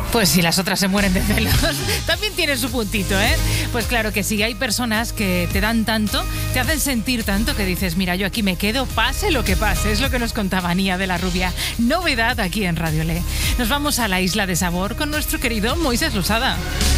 Pues si las otras se mueren de celos, también tiene su puntito, ¿eh? Pues claro que sí, hay personas que te dan tanto, te hacen sentir tanto que dices, mira, yo aquí me quedo, pase lo que pase. Es lo que nos contaba Nia de la Rubia. Novedad aquí en Radio Le. Nos vamos a la Isla de Sabor con nuestro querido Moisés Losada.